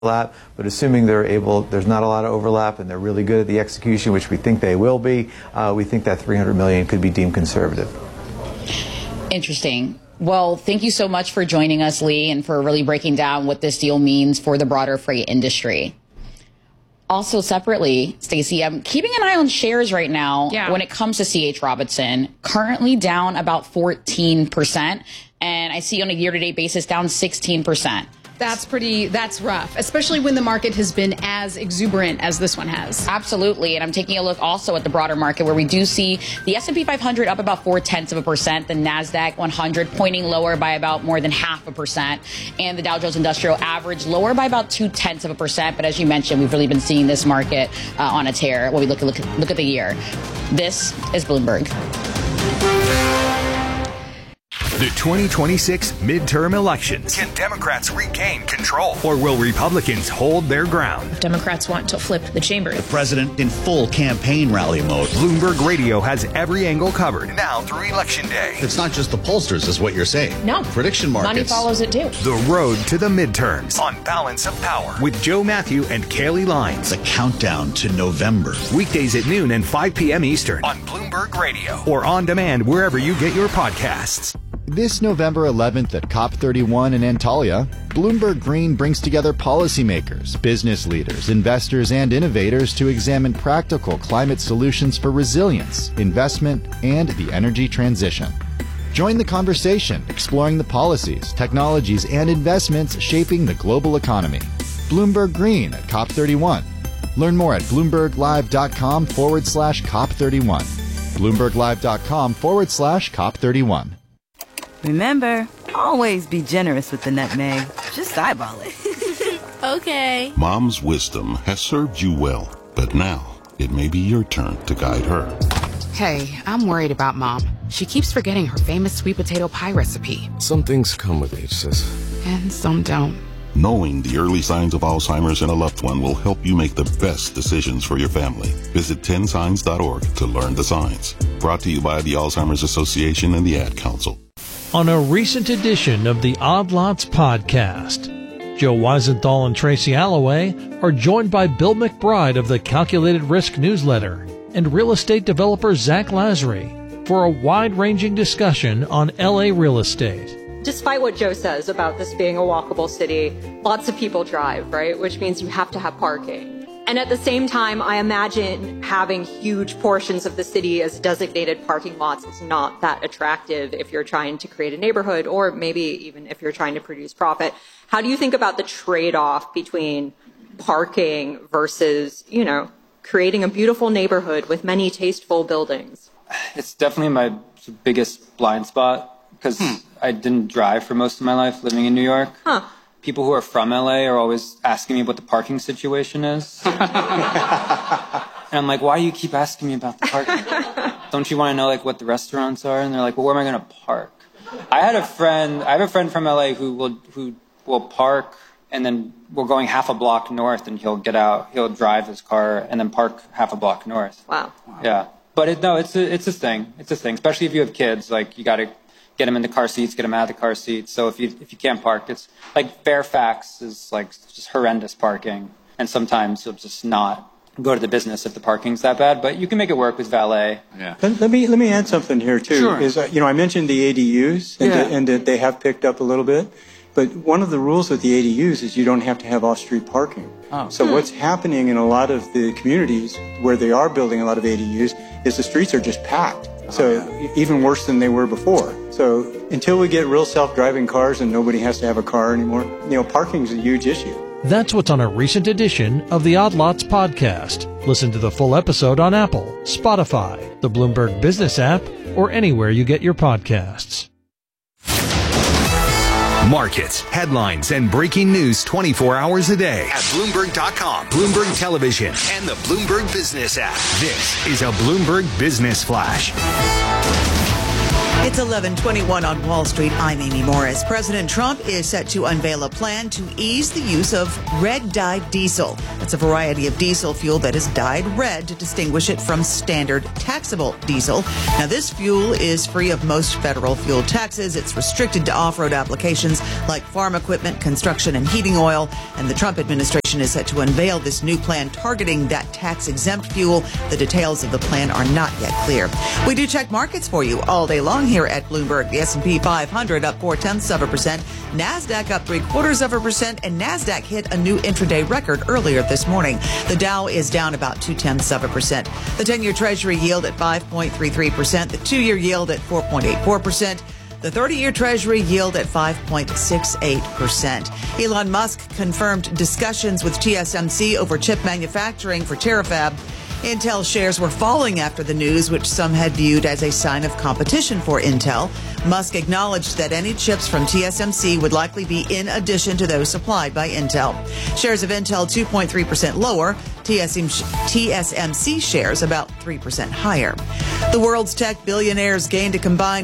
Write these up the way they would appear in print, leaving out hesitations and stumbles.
overlap, but assuming there's not a lot of overlap and they're really good at the execution, which we think they will be, we think that $300 million could be deemed conservative. Interesting. Well, thank you so much for joining us, Lee, and for really breaking down what this deal means for the broader freight industry. Also, separately, Stacey, I'm keeping an eye on shares right now when it comes to C.H. Robinson, currently down about 14%, and I see on a year-to-date basis down 16%. That's rough, especially when the market has been as exuberant as this one has. Absolutely. And I'm taking a look also at the broader market where we do see the S&P 500 up about 0.4%, the NASDAQ 100 pointing lower by about more than 0.5%, and the Dow Jones Industrial Average lower by about 0.2%. But as you mentioned, we've really been seeing this market on a tear when we look at the year. This is Bloomberg. The 2026 midterm elections. Can Democrats regain control? Or will Republicans hold their ground? Democrats want to flip the chamber. The president in full campaign rally mode. Bloomberg Radio has every angle covered now through Election Day. It's not just the pollsters, is what you're saying. No. Prediction markets. Money follows it too. The road to the midterms on Balance of Power with Joe Matthew and Kaylee Lines. The countdown to November. Weekdays at noon and 5 p.m. Eastern on Bloomberg Radio or on demand wherever you get your podcasts. This November 11th at COP31 in Antalya, Bloomberg Green brings together policymakers, business leaders, investors, and innovators to examine practical climate solutions for resilience, investment, and the energy transition. Join the conversation, exploring the policies, technologies, and investments shaping the global economy. Bloomberg Green at COP31. Learn more at BloombergLive.com/COP31. BloombergLive.com/COP31. Remember, always be generous with the nutmeg. Just eyeball it. Okay. Mom's wisdom has served you well, but now it may be your turn to guide her. Hey, I'm worried about Mom. She keeps forgetting her famous sweet potato pie recipe. Some things come with age, sis. And some don't. Knowing the early signs of Alzheimer's in a loved one will help you make the best decisions for your family. Visit 10signs.org to learn the signs. Brought to you by the Alzheimer's Association and the Ad Council. On a recent edition of the Odd Lots podcast, Joe Weisenthal and Tracy Alloway are joined by Bill McBride of the Calculated Risk newsletter and real estate developer Zach Lazary for a wide-ranging discussion on LA real estate. Despite what Joe says about this being a walkable city, lots of people drive, right? Which means you have to have parking. And at the same time, I imagine having huge portions of the city as designated parking lots is not that attractive if you're trying to create a neighborhood or maybe even if you're trying to produce profit. How do you think about the trade-off between parking versus, creating a beautiful neighborhood with many tasteful buildings? It's definitely my biggest blind spot because I didn't drive for most of my life living in New York. Huh. People who are from LA are always asking me what the parking situation is. And I'm like, why do you keep asking me about the parking? Don't you want to know what the restaurants are? And they're like, well, where am I going to park? I have a friend from LA who will park and then we're going half a block north and he'll get out, he'll drive his car and then park half a block north. Wow. Yeah. But it's a thing. It's a thing, especially if you have kids, you got to get them in the car seats, get them out of the car seats. So if you can't park, it's like Fairfax is just horrendous parking. And sometimes you'll just not go to the business if the parking's that bad, but you can make it work with valet. Yeah. Let me add something here too. Sure. Is I mentioned the ADUs and that they have picked up a little bit, but one of the rules with the ADUs is you don't have to have off-street parking. Oh. So what's happening in a lot of the communities where they are building a lot of ADUs is the streets are just packed. So even worse than they were before. So until we get real self-driving cars and nobody has to have a car anymore, parking is a huge issue. That's what's on a recent edition of the Odd Lots podcast. Listen to the full episode on Apple, Spotify, the Bloomberg Business app, or anywhere you get your podcasts. Markets, headlines, and breaking news 24 hours a day at Bloomberg.com, Bloomberg Television, and the Bloomberg Business app. This is a Bloomberg Business Flash. It's 11:21 on Wall Street. I'm Amy Morris. President Trump is set to unveil a plan to ease the use of red-dyed diesel. That's It's a variety of diesel fuel that is dyed red to distinguish it from standard taxable diesel. Now, this fuel is free of most federal fuel taxes. It's restricted to off-road applications like farm equipment, construction, and heating oil. And the Trump administration is set to unveil this new plan targeting that tax-exempt fuel. The details of the plan are not yet clear. We do check markets for you all day long here at Bloomberg. The S&P 500 up 0.4%, NASDAQ up 0.75%, and NASDAQ hit a new intraday record earlier this morning. The Dow is down about 0.2%. The 10-year Treasury yield at 5.33%, the 2-year yield at 4.84%. The 30-year Treasury yield at 5.68%. Elon Musk confirmed discussions with TSMC over chip manufacturing for Terafab. Intel shares were falling after the news, which some had viewed as a sign of competition for Intel. Musk acknowledged that any chips from TSMC would likely be in addition to those supplied by Intel. Shares of Intel 2.3% lower, TSMC shares about 3% higher. The world's tech billionaires gained a combined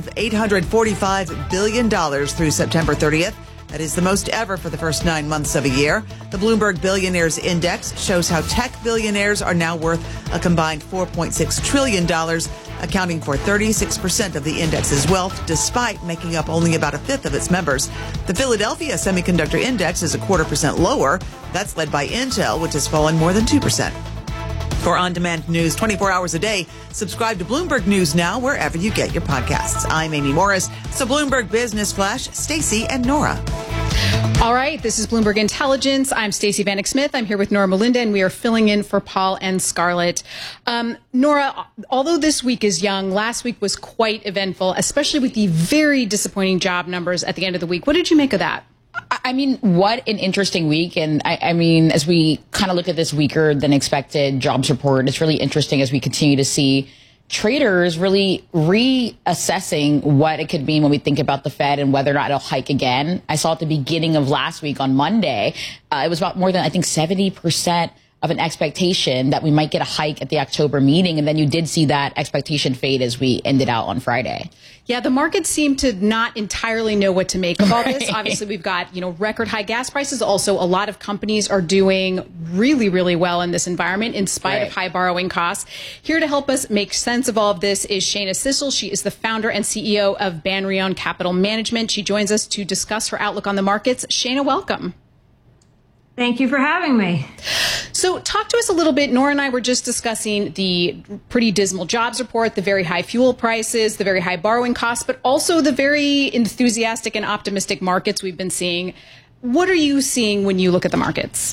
$845 billion through September 30th. That is the most ever for the first 9 months of a year. The Bloomberg Billionaires Index shows how tech billionaires are now worth a combined $4.6 trillion, accounting for 36% of the index's wealth, despite making up only about a fifth of its members. The Philadelphia Semiconductor Index is 0.25% lower. That's led by Intel, which has fallen more than 2%. For on-demand news 24 hours a day, subscribe to Bloomberg News Now wherever you get your podcasts. I'm Amy Morris. So Bloomberg Business Flash, Stacey and Nora. All right, this is Bloomberg Intelligence. I'm Stacey Vanek Smith. I'm here with Nora Melinda, and we are filling in for Paul and Scarlett. Nora, although this week is young, last week was quite eventful, especially with the very disappointing job numbers at the end of the week. What did you make of that? I mean, what an interesting week. And I mean, as we kind of look at this weaker than expected jobs report, it's really interesting as we continue to see traders really reassessing what it could mean when we think about the Fed and whether or not it'll hike again. I saw at the beginning of last week on Monday, it was about more than, I think, 70% of an expectation that we might get a hike at the October meeting. And then you did see that expectation fade as we ended out on Friday. Yeah, the markets seem to not entirely know what to make of all this. Obviously, we've got, record high gas prices. Also, a lot of companies are doing really, really well in this environment in spite of high borrowing costs. Here to help us make sense of all of this is Shana Sissel. She is the founder and CEO of Banrion Capital Management. She joins us to discuss her outlook on the markets. Shana, welcome. Thank you for having me. So talk to us a little bit. Nora and I were just discussing the pretty dismal jobs report, the very high fuel prices, the very high borrowing costs, but also the very enthusiastic and optimistic markets we've been seeing. What are you seeing when you look at the markets?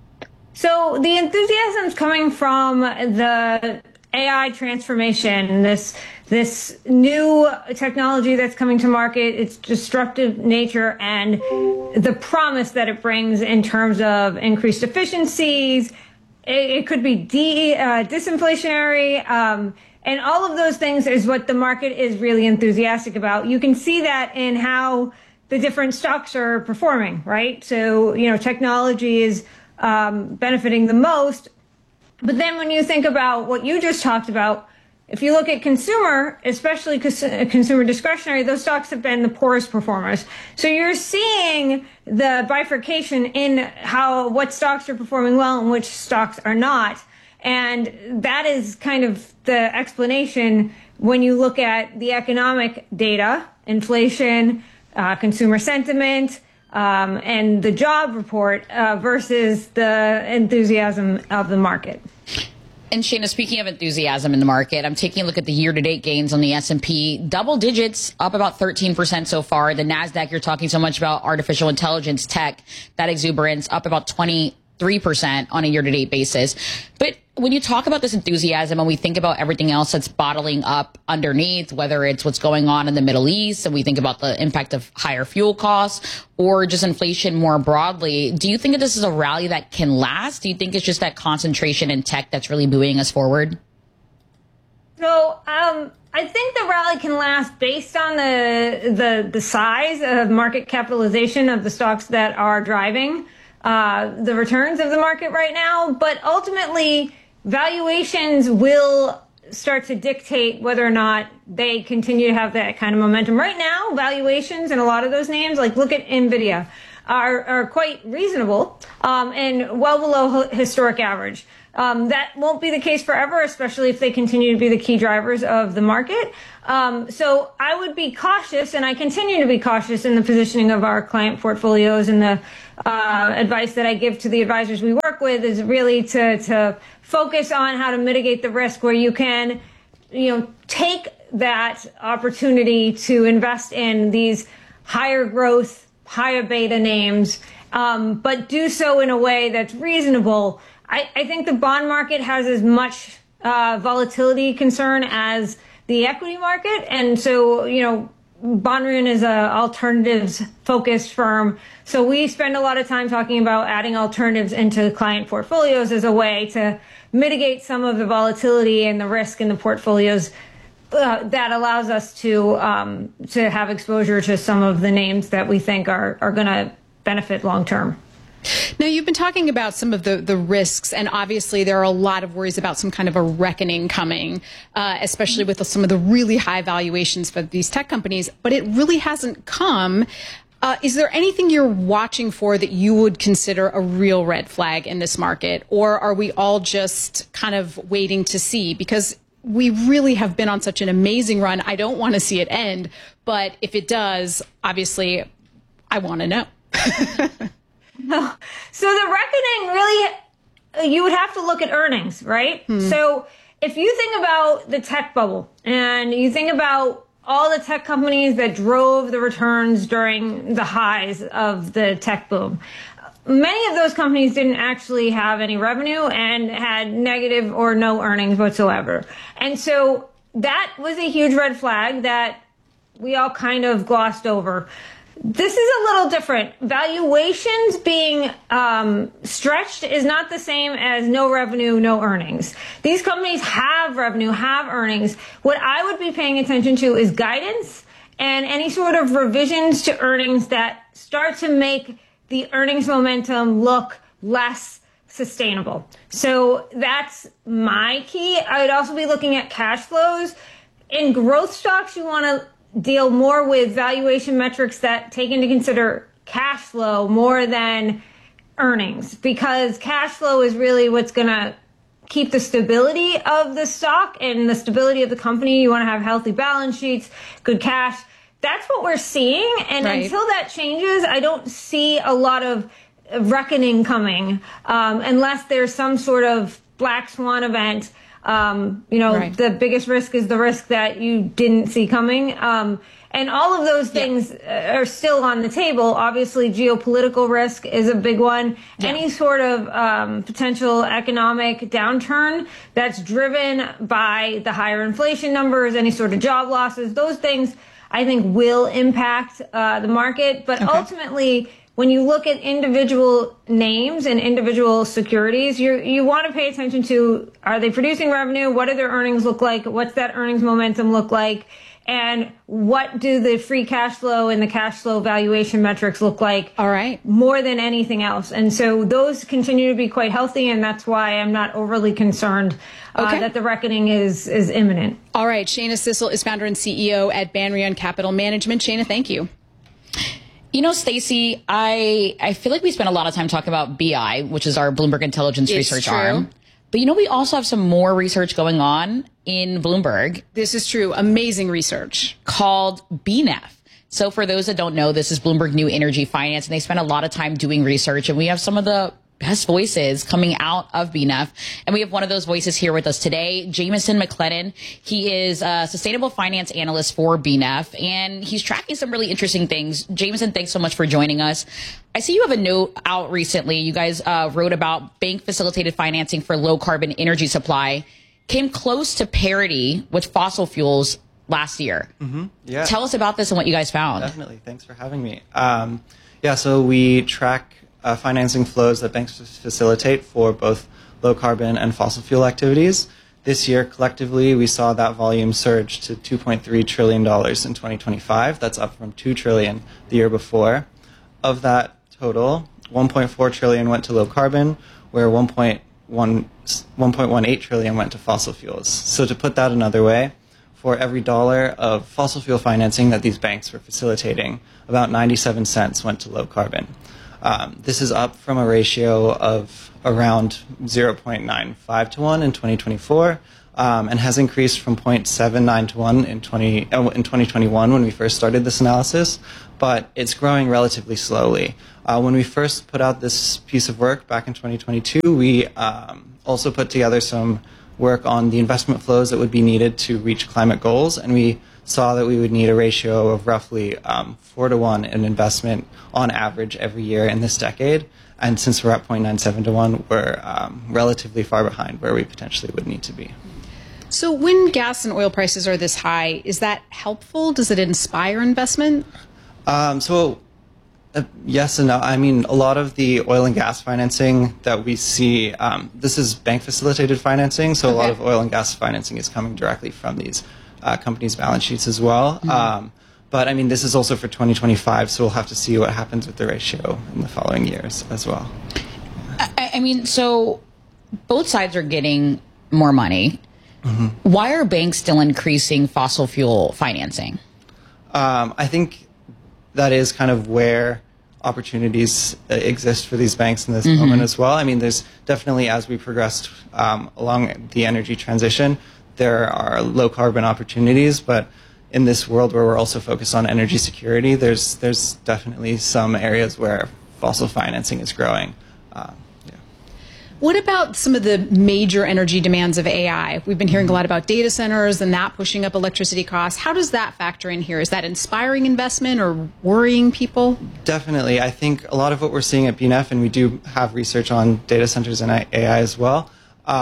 So the enthusiasm is coming from the AI transformation, this new technology that's coming to market, its disruptive nature, and the promise that it brings in terms of increased efficiencies. It could be disinflationary, and all of those things is what the market is really enthusiastic about. You can see that in how the different stocks are performing, right? So, technology is benefiting the most. But then when you think about what you just talked about, if you look at consumer, especially consumer discretionary, those stocks have been the poorest performers. So you're seeing the bifurcation in what stocks are performing well and which stocks are not. And that is kind of the explanation when you look at the economic data, inflation, consumer sentiment, and the job report versus the enthusiasm of the market. And Shana, speaking of enthusiasm in the market, I'm taking a look at the year-to-date gains on the S&P. Double digits, up about 13% so far. The NASDAQ, you're talking so much about artificial intelligence, tech, that exuberance, up about 23% on a year-to-date basis. But when you talk about this enthusiasm and we think about everything else that's bottling up underneath, whether it's what's going on in the Middle East and we think about the impact of higher fuel costs or just inflation more broadly, do you think that this is a rally that can last? Do you think it's just that concentration in tech that's really buoying us forward? So I think the rally can last based on the size of market capitalization of the stocks that are driving the returns of the market right now. But ultimately, valuations will start to dictate whether or not they continue to have that kind of momentum. Right now, valuations in a lot of those names, like look at NVIDIA. are quite reasonable and well below historic average. That won't be the case forever, especially if they continue to be the key drivers of the market. So I would be cautious, and I continue to be cautious in the positioning of our client portfolios, and the advice that I give to the advisors we work with is really to focus on how to mitigate the risk where you can, take that opportunity to invest in these higher growth, higher beta names, but do so in a way that's reasonable. I think the bond market has as much volatility concern as the equity market. And so, Bonrian is a alternatives focused firm. So we spend a lot of time talking about adding alternatives into client portfolios as a way to mitigate some of the volatility and the risk in the portfolios that allows us to have exposure to some of the names that we think are going to benefit long term. Now, you've been talking about some of the risks, and obviously there are a lot of worries about some kind of a reckoning coming, especially with some of the really high valuations for these tech companies, but it really hasn't come. Is there anything you're watching for that you would consider a real red flag in this market, or are we all just kind of waiting to see? Because we really have been on such an amazing run. I don't want to see it end, but if it does, obviously, I want to know. No. So the reckoning really, you would have to look at earnings, right? So if you think about the tech bubble and you think about all the tech companies that drove the returns during the highs of the tech boom, many of those companies didn't actually have any revenue and had negative or no earnings whatsoever. And so that was a huge red flag that we all kind of glossed over. This is a little different. Valuations being stretched is not the same as no revenue, no earnings. These companies have revenue, have earnings. What I would be paying attention to is guidance and any sort of revisions to earnings that start to make the earnings momentum look less sustainable. So that's my key. I would also be looking at cash flows. In growth stocks, you want to deal more with valuation metrics that take into consider cash flow more than earnings, because cash flow is really what's going to keep the stability of the stock and the stability of the company. You want to have healthy balance sheets, good cash. That's what we're seeing. And until that changes, I don't see a lot of reckoning coming unless there's some sort of black swan event. The biggest risk is the risk that you didn't see coming. And all of those things are still on the table. Obviously, geopolitical risk is a big one. Yeah. Any sort of potential economic downturn that's driven by the higher inflation numbers, any sort of job losses, those things I think will impact the market. But ultimately, when you look at individual names and individual securities, you want to pay attention to, are they producing revenue? What do their earnings look like? What's that earnings momentum look like? And what do the free cash flow and the cash flow valuation metrics look like? All right. More than anything else. And so those continue to be quite healthy, and that's why I'm not overly concerned that the reckoning is imminent. All right. Shana Sissel is founder and CEO at Banrion Capital Management. Shana, thank you. Stacey, I feel like we spend a lot of time talking about BI, which is our Bloomberg Intelligence Research arm. But we also have some more research going on in Bloomberg. This is true. Amazing research. Called BNEF. So for those that don't know, this is Bloomberg New Energy Finance, and they spend a lot of time doing research. And we have some of the best voices coming out of BNEF. And we have one of those voices here with us today, Jameson McLennan. He is a sustainable finance analyst for BNEF, and he's tracking some really interesting things. Jameson, thanks so much for joining us. I see you have a note out recently. You guys wrote about bank-facilitated financing for low-carbon energy supply. Came close to parity with fossil fuels last year. Yeah. Tell us about this and what you guys found. Definitely. Thanks for having me. So we track financing flows that banks facilitate for both low carbon and fossil fuel activities. This year, collectively, we saw that volume surge to $2.3 trillion in 2025. That's up from $2 trillion the year before. Of that total, $1.4 trillion went to low carbon, where $1.18 trillion went to fossil fuels. So to put that another way, for every dollar of fossil fuel financing that these banks were facilitating, about 97 cents went to low carbon. This is up from a ratio of around 0.95 to 1 in 2024, and has increased from 0.79 to 1 in 2021 when we first started this analysis, but it's growing relatively slowly. When we first put out this piece of work back in 2022, we also put together some work on the investment flows that would be needed to reach climate goals, and we saw that we would need a ratio of roughly 4 to 1 in investment on average every year in this decade. And since we're at 0.97 to 1, we're relatively far behind where we potentially would need to be. So when gas and oil prices are this high, is that helpful? Does it inspire investment? Yes and no. I mean, a lot of the oil and gas financing that we see, this is bank-facilitated financing, so a lot of oil and gas financing is coming directly from these companies' balance sheets as well. Mm-hmm. But, I mean, this is also for 2025, so we'll have to see what happens with the ratio in the following years as well. I mean, so both sides are getting more money. Mm-hmm. Why are banks still increasing fossil fuel financing? I think that is kind of where opportunities exist for these banks in this moment as well. I mean, there's definitely, as we progressed along the energy transition, there are low carbon opportunities, but in this world where we're also focused on energy security, there's definitely some areas where fossil financing is growing. What about some of the major energy demands of AI? We've been hearing a lot about data centers and that pushing up electricity costs. How does that factor in here? Is that inspiring investment or worrying people? Definitely. I think a lot of what we're seeing at BNEF, and we do have research on data centers and AI as well,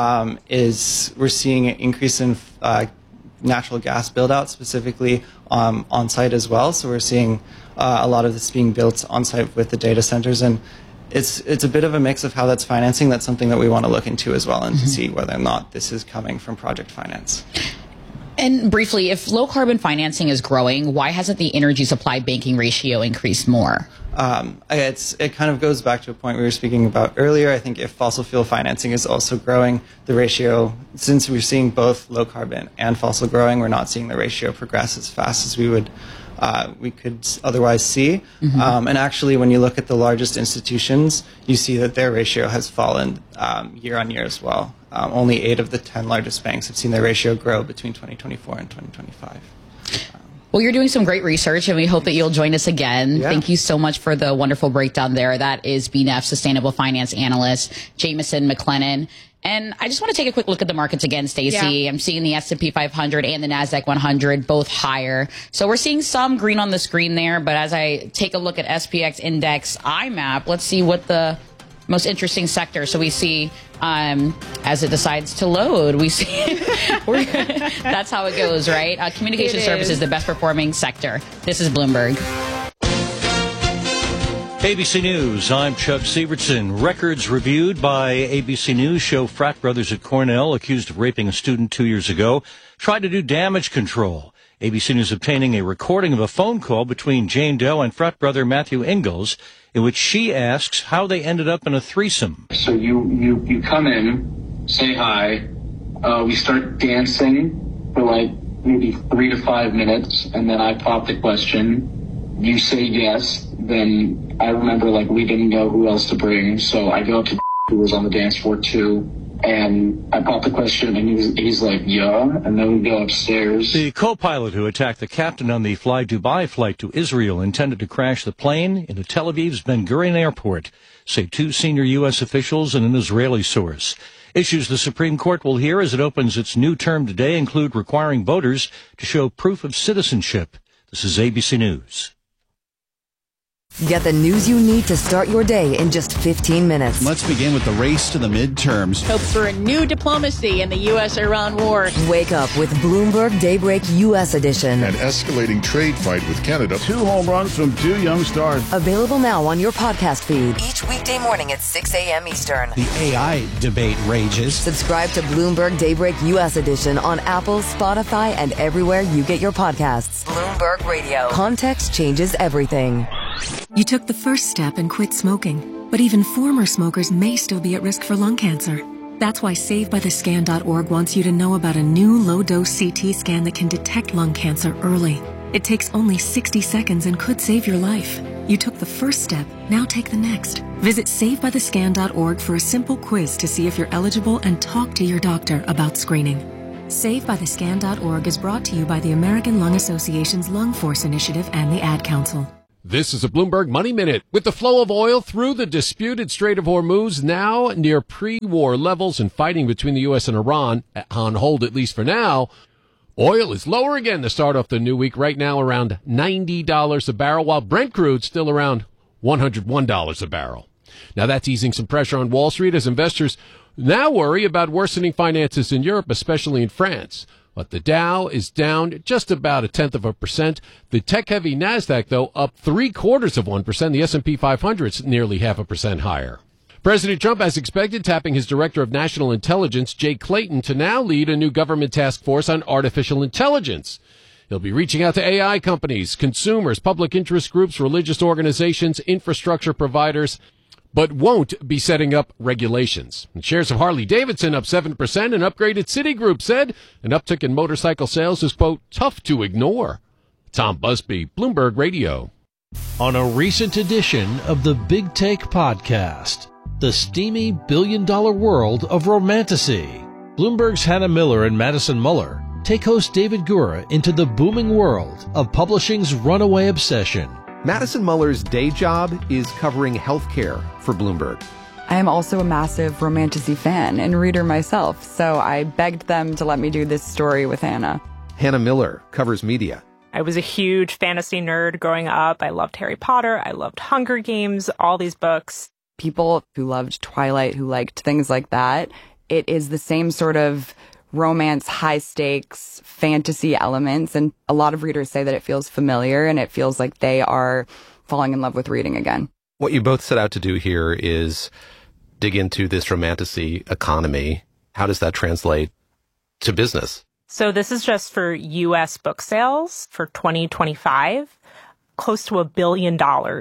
is we're seeing an increase in natural gas build-out, specifically on-site as well. So we're seeing a lot of this being built on-site with the data centers, and it's a bit of a mix of how that's financing. That's something that we want to look into as well, and to see whether or not this is coming from project finance. And briefly, if low carbon financing is growing, why hasn't the energy supply banking ratio increased more? It kind of goes back to a point we were speaking about earlier. I think if fossil fuel financing is also growing, the ratio, since we're seeing both low carbon and fossil growing, we're not seeing the ratio progress as fast as we could otherwise see. And actually, when you look at the largest institutions, you see that their ratio has fallen year on year as well. Only 8 of the 10 largest banks have seen their ratio grow between 2024 and 2025. Well, you're doing some great research, and we hope that you'll join us again. Yeah. Thank you so much for the wonderful breakdown there. That is BNEF Sustainable Finance Analyst, Jameson McLennan. And I just want to take a quick look at the markets again, Stacey. Yeah. I'm seeing the S&P 500 and the NASDAQ 100 both higher. So we're seeing some green on the screen there. But as I take a look at SPX Index IMAP, let's see what the most interesting sector. So we see as it decides to load, we see that's how it goes, right? Communication services, the best performing sector. This is Bloomberg. ABC News, I'm Chuck Sievertson. Records reviewed by ABC News show frat brothers at Cornell accused of raping a student 2 years ago tried to do damage control. ABC News obtaining a recording of a phone call between Jane Doe and frat brother Matthew Ingalls, in which she asks how they ended up in a threesome. So you come in, say hi, we start dancing for like maybe 3 to 5 minutes, and then I pop the question, you say yes, then I remember like we didn't know who else to bring, so I go up to who was on the dance floor too, and I pop the question, and he's like, yeah, and then we go upstairs. The co-pilot who attacked the captain on the Fly Dubai flight to Israel intended to crash the plane into Tel Aviv's Ben Gurion Airport, say 2 senior U.S. officials and an Israeli source. Issues the Supreme Court will hear as it opens its new term today include requiring voters to show proof of citizenship. This is ABC News. Get the news you need to start your day in just 15 minutes. Let's begin with the race to the midterms. Hopes for a new diplomacy in the U.S.-Iran war. Wake up with Bloomberg Daybreak U.S. Edition. An escalating trade fight with Canada. 2 home runs from 2 young stars. Available now on your podcast feed. Each weekday morning at 6 a.m. Eastern. The AI debate rages. Subscribe to Bloomberg Daybreak U.S. Edition on Apple, Spotify, and everywhere you get your podcasts. Bloomberg Radio. Context changes everything. You took the first step and quit smoking, but even former smokers may still be at risk for lung cancer. That's why SaveByTheScan.org wants you to know about a new low-dose CT scan that can detect lung cancer early. It takes only 60 seconds and could save your life. You took the first step, now take the next. Visit SaveByTheScan.org for a simple quiz to see if you're eligible and talk to your doctor about screening. SaveByTheScan.org is brought to you by the American Lung Association's Lung Force Initiative and the Ad Council. This is a Bloomberg Money Minute. With the flow of oil through the disputed Strait of Hormuz now near pre-war levels and fighting between the U.S. and Iran on hold at least for now, oil is lower again to start off the new week, right now around $90 a barrel, while Brent crude's still around $101 a barrel. Now that's easing some pressure on Wall Street as investors now worry about worsening finances in Europe, especially in France. But the Dow is down just about 0.1%. The tech-heavy NASDAQ, though, up 0.75%. The S&P 500 is nearly 0.5% higher. President Trump, as expected, tapping his Director of National Intelligence, Jay Clayton, to now lead a new government task force on artificial intelligence. He'll be reaching out to AI companies, consumers, public interest groups, religious organizations, infrastructure providers, but won't be setting up regulations. And shares of Harley-Davidson up 7%. An upgraded Citigroup said an uptick in motorcycle sales is, quote, tough to ignore. Tom Busby, Bloomberg Radio. On a recent edition of the Big Take podcast, the steamy billion-dollar world of romantasy, Bloomberg's Hannah Miller and Madison Muller take host David Gura into the booming world of publishing's runaway obsession. Madison Muller's day job is covering healthcare for Bloomberg. I am also a massive romantasy fan and reader myself, so I begged them to let me do this story with Hannah. Hannah Miller covers media. I was a huge fantasy nerd growing up. I loved Harry Potter. I loved Hunger Games, all these books. People who loved Twilight, who liked things like that, it is the same sort of romance, high-stakes, fantasy elements, and a lot of readers say that it feels familiar and it feels like they are falling in love with reading again. What you both set out to do here is dig into this romantasy economy. How does that translate to business? So this is just for U.S. book sales for 2025. Close to $1 billion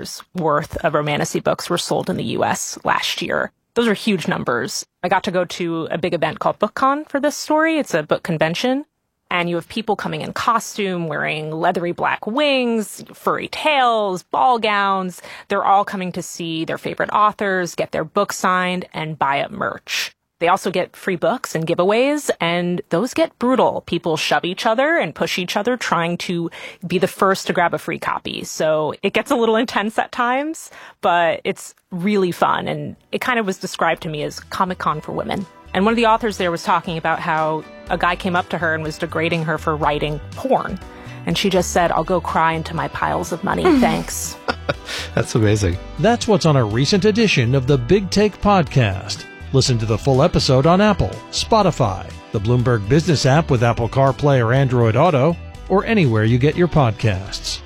worth of romantasy books were sold in the U.S. last year. Those are huge numbers. I got to go to a big event called BookCon for this story. It's a book convention. And you have people coming in costume, wearing leathery black wings, furry tails, ball gowns. They're all coming to see their favorite authors, get their book signed, and buy up merch. They also get free books and giveaways, and those get brutal. People shove each other and push each other, trying to be the first to grab a free copy. So it gets a little intense at times, but it's really fun. And it kind of was described to me as Comic-Con for women. And one of the authors there was talking about how a guy came up to her and was degrading her for writing porn. And she just said, "I'll go cry into my piles of money. Thanks." That's amazing. That's what's on a recent edition of the Big Take podcast. Listen to the full episode on Apple, Spotify, the Bloomberg Business app with Apple CarPlay or Android Auto, or anywhere you get your podcasts.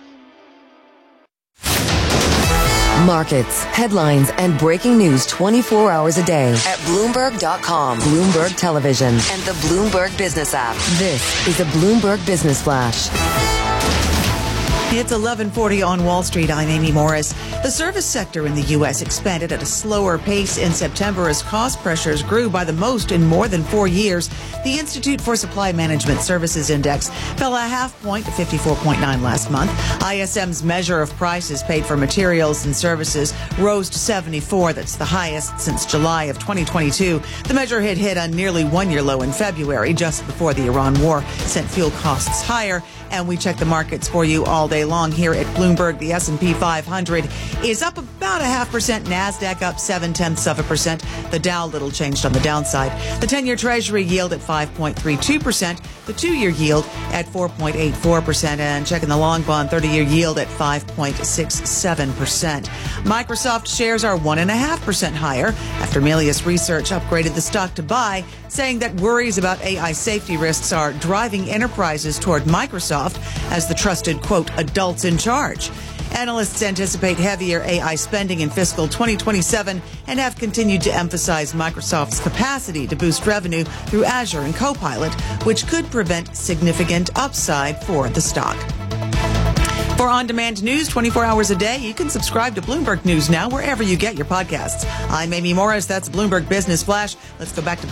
Markets, headlines, and breaking news 24 hours a day at Bloomberg.com, Bloomberg Television, and the Bloomberg Business app. This is a Bloomberg Business Flash. It's 11:40 on Wall Street. I'm Amy Morris. The service sector in the U.S. expanded at a slower pace in September as cost pressures grew by the most in more than 4 years. The Institute for Supply Management Services Index fell a half point to 54.9 last month. ISM's measure of prices paid for materials and services rose to 74. That's the highest since July of 2022. The measure hit a nearly one-year low in February, just before the Iran war sent fuel costs higher. And we check the markets for you all day long here at Bloomberg. The S&P 500 is up about 0.5%. NASDAQ up 0.7%. The Dow little changed on the downside. The 10-year Treasury yield at 5.32%. The 2-year yield at 4.84%. And checking the long bond 30-year yield at 5.67%. Microsoft shares are 1.5% higher after Melius Research upgraded the stock to buy, saying that worries about AI safety risks are driving enterprises toward Microsoft as the trusted, quote, adults in charge. Analysts anticipate heavier AI spending in fiscal 2027 and have continued to emphasize Microsoft's capacity to boost revenue through Azure and Copilot, which could prevent significant upside for the stock. For on-demand news 24 hours a day, you can subscribe to Bloomberg News Now wherever you get your podcasts. I'm Amy Morris. That's Bloomberg Business Flash. Let's go back to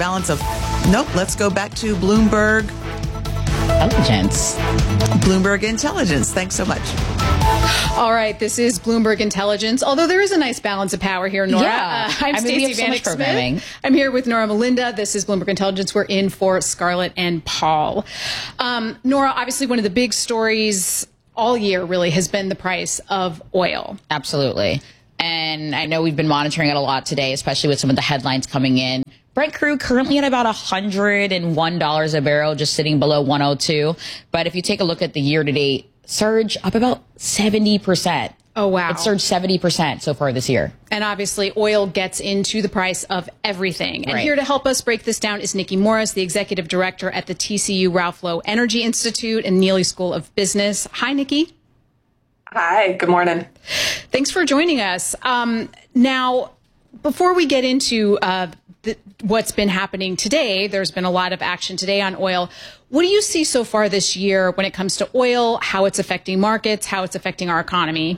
let's go back to Bloomberg Intelligence. Bloomberg Intelligence. Thanks so much. All right, this is Bloomberg Intelligence. Although there is a nice balance of power here, Nora. Yeah. I'm Stacey Vanek Smith. I'm here with Nora Melinda. This is Bloomberg Intelligence. We're in for Scarlett and Paul. Nora, obviously one of the big stories all year really has been the price of oil. Absolutely. And I know we've been monitoring it a lot today, especially with some of the headlines coming in. Brent crude currently at about $101 a barrel, just sitting below 102. But if you take a look at the year-to-date surge, up about 70%. Oh, wow. It surged 70% so far this year. And obviously, oil gets into the price of everything. And Right. here to help us break this down is Nikki Morris, the executive director at the TCU Ralph Lowe Energy Institute and Neely School of Business. Hi, Nikki. Hi, good morning. Thanks for joining us. Now, before we get into what's been happening today, there's been a lot of action today on oil. What do you see so far this year when it comes to oil, how it's affecting markets, how it's affecting our economy?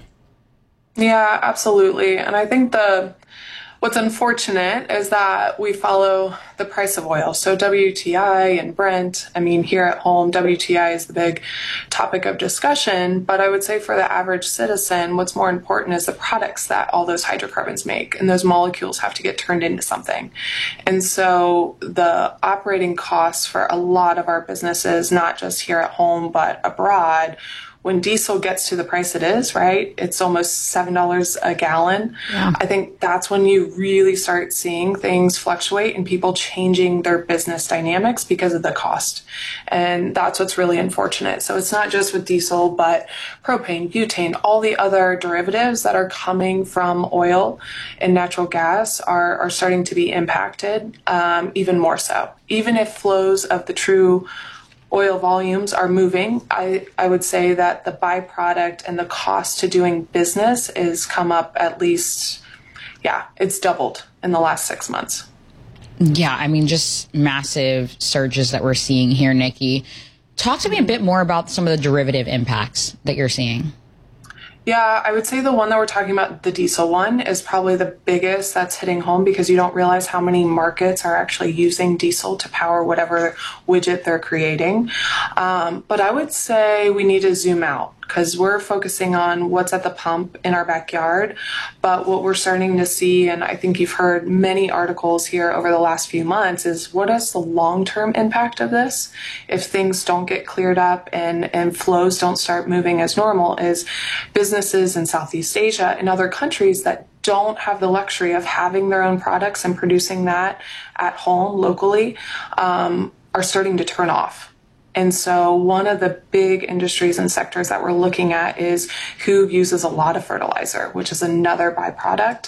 Yeah, absolutely. And I think what's unfortunate is that we follow the price of oil. So WTI and Brent, I mean, here at home, WTI is the big topic of discussion. But I would say for the average citizen, what's more important is the products that all those hydrocarbons make. And those molecules have to get turned into something. And so the operating costs for a lot of our businesses, not just here at home, but abroad, when diesel gets to the price it is, right, it's almost $7 a gallon. Yeah. I think that's when you really start seeing things fluctuate and people changing their business dynamics because of the cost. And that's what's really unfortunate. So it's not just with diesel, but propane, butane, all the other derivatives that are coming from oil and natural gas are starting to be impacted even more so. Even if flows of the true oil volumes are moving, I would say that the byproduct and the cost to doing business is come up at least, it's doubled in the last 6 months. Yeah, I mean, just massive surges that we're seeing here, Nikki. Talk to me a bit more about some of the derivative impacts that you're seeing. Yeah, I would say the one that we're talking about, the diesel one, is probably the biggest that's hitting home because you don't realize how many markets are actually using diesel to power whatever widget they're creating. But I would say we need to zoom out because we're focusing on what's at the pump in our backyard. But what we're starting to see, and I think you've heard many articles here over the last few months, is what is the long-term impact of this if things don't get cleared up and flows don't start moving as normal, is businesses in Southeast Asia and other countries that don't have the luxury of having their own products and producing that at home locally are starting to turn off. And so one of the big industries and sectors that we're looking at is who uses a lot of fertilizer, which is another byproduct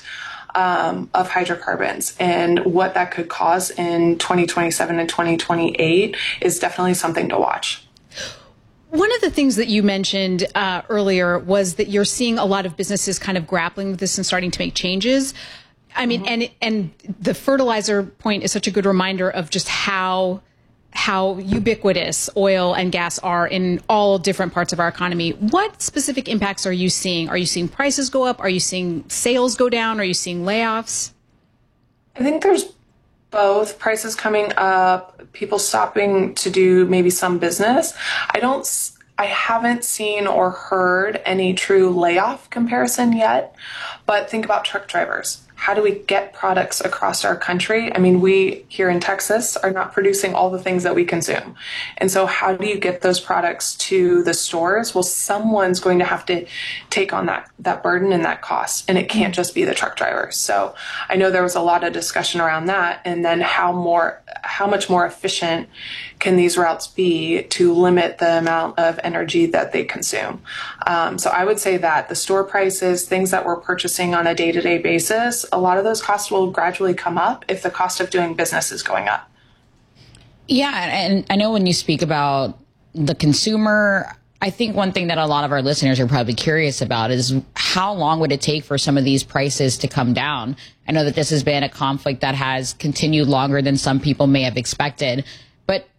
of hydrocarbons. And what that could cause in 2027 and 2028 is definitely something to watch. One of the things that you mentioned earlier was that you're seeing a lot of businesses kind of grappling with this and starting to make changes. I mean, and the fertilizer point is such a good reminder of just how ubiquitous oil and gas are in all different parts of our economy. What specific impacts are you seeing? Are you seeing prices go up? Are you seeing sales go down? Are you seeing layoffs? I think there's both. Prices coming up, people stopping to do maybe some business. I haven't seen or heard any true layoff comparison yet, but think about truck drivers. How do we get products across our country? I mean, we here in Texas are not producing all the things that we consume. And so how do you get those products to the stores? Well, someone's going to have to take on that burden and that cost. And it can't just be the truck drivers. So I know there was a lot of discussion around that. And then how much more efficient can these routes be to limit the amount of energy that they consume? So I would say that the store prices, things that we're purchasing on a day-to-day basis, a lot of those costs will gradually come up if the cost of doing business is going up. Yeah, and I know when you speak about the consumer, I think one thing that a lot of our listeners are probably curious about is how long would it take for some of these prices to come down? I know that this has been a conflict that has continued longer than some people may have expected. But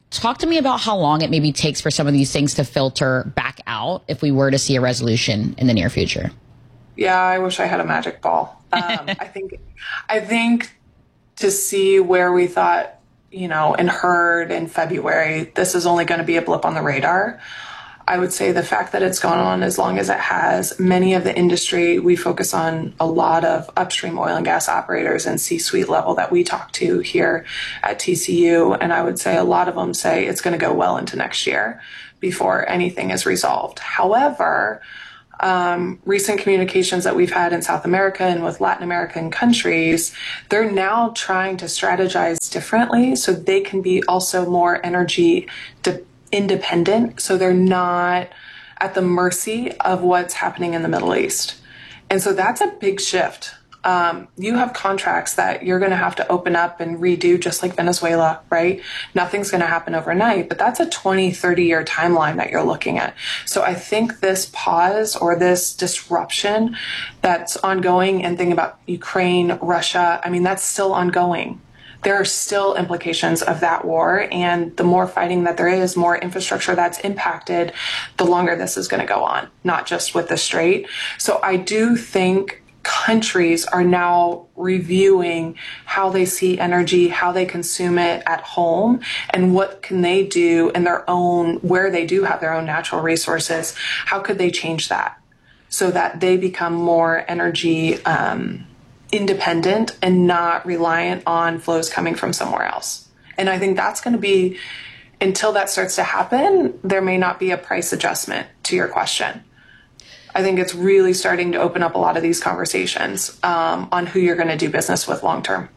Talk to me about how long it maybe takes for some of these things to filter back out if we were to see a resolution in the near future. Yeah, I wish I had a magic ball. I think to see where we thought, and heard in February, this is only going to be a blip on the radar. I would say the fact that it's gone on as long as it has, many of the industry, we focus on a lot of upstream oil and gas operators and C-suite level that we talk to here at TCU. And I would say a lot of them say it's going to go well into next year before anything is resolved. However, recent communications that we've had in South America and with Latin American countries, they're now trying to strategize differently so they can be also more energy independent, so they're not at the mercy of what's happening in the Middle East. And so that's a big shift. You have contracts that you're going to have to open up and redo, just like Venezuela, right? Nothing's going to happen overnight, but that's a 20, 30-year timeline that you're looking at. So I think this pause or this disruption that's ongoing, and thinking about Ukraine, Russia, that's still ongoing. There are still implications of that war, and the more fighting that there is, more infrastructure that's impacted, the longer this is going to go on, not just with the Strait. So I do think countries are now reviewing how they see energy, how they consume it at home, and what can they do in their own, where they do have their own natural resources, how could they change that so that they become more energy independent and not reliant on flows coming from somewhere else. And I think that's going to be, until that starts to happen, there may not be a price adjustment to your question. I think it's really starting to open up a lot of these conversations on who you're going to do business with long term.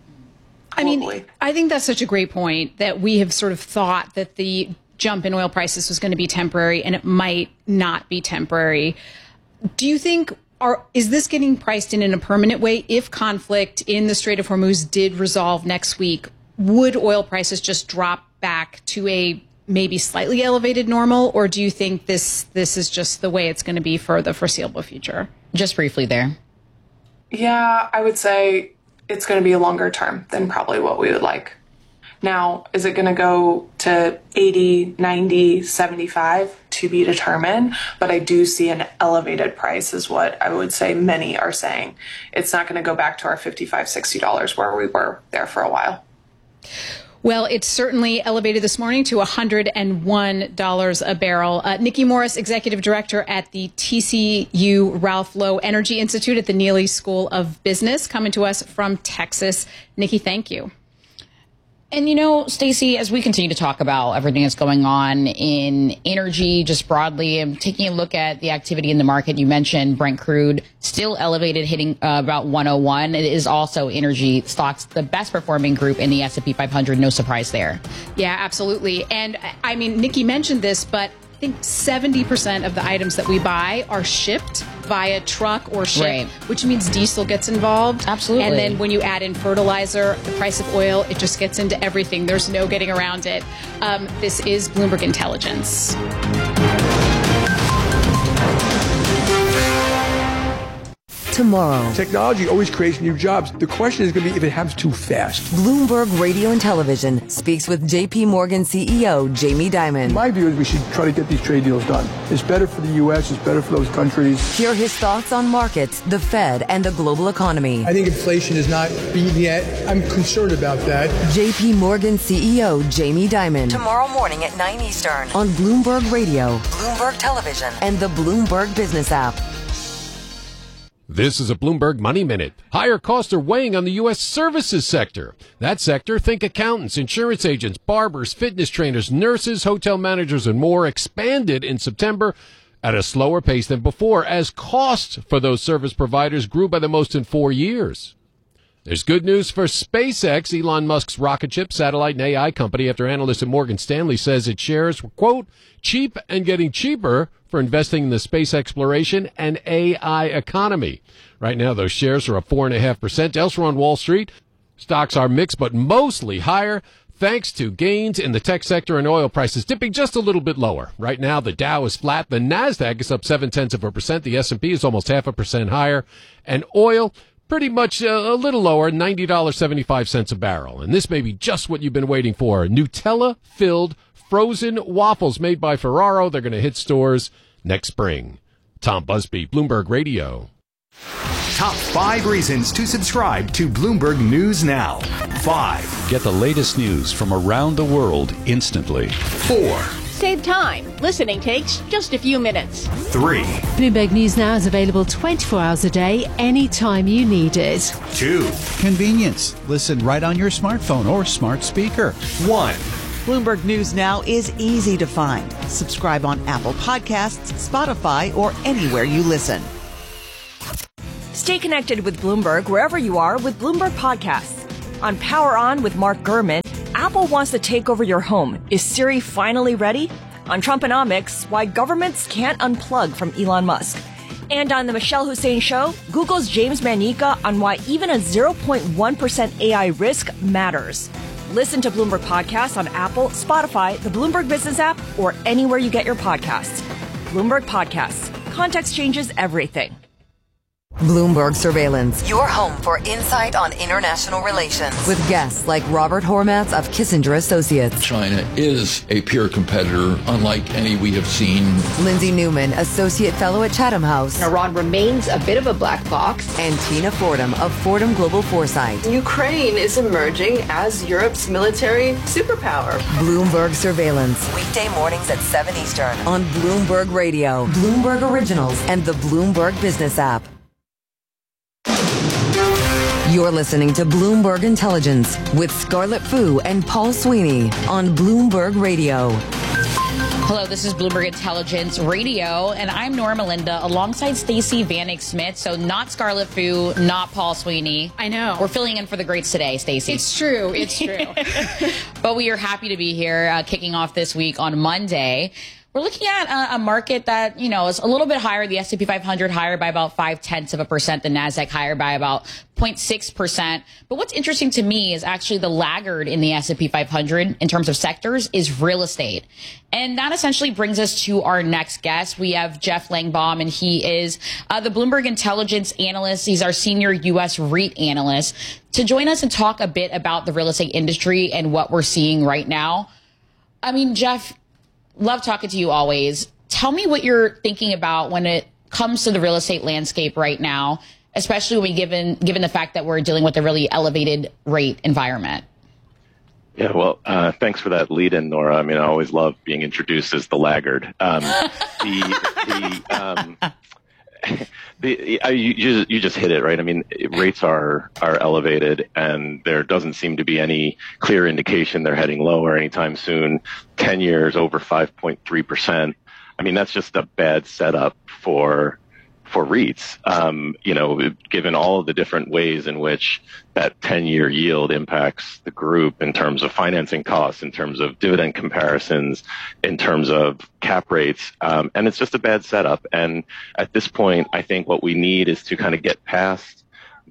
I think that's such a great point, that we have sort of thought that the jump in oil prices was going to be temporary, and it might not be temporary. Do you think, is this getting priced in a permanent way? If conflict in the Strait of Hormuz did resolve next week, would oil prices just drop back to a maybe slightly elevated normal, or do you think this is just the way it's going to be for the foreseeable future? Just briefly there. Yeah, I would say it's going to be a longer term than probably what we would like. Now, is it going to go to 80, 90, 75? To be determined, but I do see an elevated price is what I would say many are saying. It's not going to go back to our $55, $60 where we were there for a while. Well, it's certainly elevated this morning to $101 a barrel. Nikki Morris, Executive Director at the TCU Ralph Lowe Energy Institute at the Neely School of Business, coming to us from Texas. Nikki, thank you. And, Stacey, as we continue to talk about everything that's going on in energy just broadly, and taking a look at the activity in the market, you mentioned Brent crude still elevated, hitting about 101. It is also energy stocks, the best performing group in the S&P 500. No surprise there. Yeah, absolutely. And Nikki mentioned this, but I think 70% of the items that we buy are shipped via truck or ship, right, which means diesel gets involved. Absolutely. And then when you add in fertilizer, the price of oil, it just gets into everything. There's no getting around it. This is Bloomberg Intelligence. Tomorrow. Technology always creates new jobs. The question is going to be if it happens too fast. Bloomberg Radio and Television speaks with JP Morgan CEO Jamie Dimon. My view is we should try to get these trade deals done. It's better for the U.S. It's better for those countries. Hear his thoughts on markets, the Fed, and the global economy. I think inflation is not beaten yet. I'm concerned about that. JP Morgan CEO Jamie Dimon. Tomorrow morning at 9 Eastern on Bloomberg Radio, Bloomberg Television, and the Bloomberg Business app. This is a Bloomberg Money Minute. Higher costs are weighing on the U.S. services sector. That sector, think accountants, insurance agents, barbers, fitness trainers, nurses, hotel managers, and more, expanded in September at a slower pace than before as costs for those service providers grew by the most in 4 years. There's good news for SpaceX, Elon Musk's rocket ship, satellite, and AI company, after analysts at Morgan Stanley says its shares were, quote, cheap and getting cheaper for investing in the space exploration and AI economy. Right now, those shares are up 4.5%. Elsewhere on Wall Street, stocks are mixed but mostly higher, thanks to gains in the tech sector and oil prices dipping just a little bit lower. Right now, the Dow is flat. The NASDAQ is up 0.7%. The S&P is almost 0.5% higher. And oil, pretty much a little lower, $90.75 a barrel. And this may be just what you've been waiting for. Nutella-filled frozen waffles made by Ferraro. They're going to hit stores next spring. Tom Busby, Bloomberg Radio. Top 5 reasons to subscribe to Bloomberg News Now. 5. Get the latest news from around the world instantly. 4. Save time. Listening takes just a few minutes. 3. Bloomberg News Now is available 24 hours a day, anytime you need it. 2. Convenience. Listen right on your smartphone or smart speaker. 1. Bloomberg News Now is easy to find. Subscribe on Apple Podcasts, Spotify, or anywhere you listen. Stay connected with Bloomberg wherever you are with Bloomberg Podcasts. On Power On with Mark Gurman, Apple wants to take over your home. Is Siri finally ready? On Trumponomics, why governments can't unplug from Elon Musk. And on The Michelle Hussein Show, Google's James Manica on why even a 0.1% AI risk matters. Listen to Bloomberg Podcasts on Apple, Spotify, the Bloomberg Business app, or anywhere you get your podcasts. Bloomberg Podcasts. Context changes everything. Bloomberg Surveillance, your home for insight on international relations. With guests like Robert Hormats of Kissinger Associates. China is a peer competitor, unlike any we have seen. Lindsay Newman, Associate Fellow at Chatham House. Iran remains a bit of a black box. And Tina Fordham of Fordham Global Foresight. Ukraine is emerging as Europe's military superpower. Bloomberg Surveillance, weekday mornings at 7 Eastern on Bloomberg Radio, Bloomberg Originals, and the Bloomberg Business app. You're listening to Bloomberg Intelligence with Scarlett Fu and Paul Sweeney on Bloomberg Radio. Hello, this is Bloomberg Intelligence Radio, and I'm Norma Linda alongside Stacey Vanek Smith. So not Scarlett Fu, not Paul Sweeney. I know. We're filling in for the greats today, Stacey. It's true. It's true. But we are happy to be here kicking off this week on Monday. We're looking at a market that, is a little bit higher. The S&P 500 higher by about 0.5%. The NASDAQ higher by about 0.6%. But what's interesting to me is actually the laggard in the S&P 500 in terms of sectors is real estate. And that essentially brings us to our next guest. We have Jeff Langbaum, and he is the Bloomberg Intelligence analyst. He's our senior U.S. REIT analyst to join us and talk a bit about the real estate industry and what we're seeing right now. I mean, Jeff, love talking to you always. Tell me what you're thinking about when it comes to the real estate landscape right now, especially when given the fact that we're dealing with a really elevated rate environment. Yeah, well, thanks for that lead-in, Nora. I mean, I always love being introduced as the laggard. You just hit it, right? I mean, rates are elevated, and there doesn't seem to be any clear indication they're heading lower anytime soon. 10 years over 5.3%. I mean, that's just a bad setup for REITs. Given all of the different ways in which that 10-year yield impacts the group in terms of financing costs, in terms of dividend comparisons, in terms of cap rates, and it's just a bad setup. And at this point, I think what we need is to kind of get past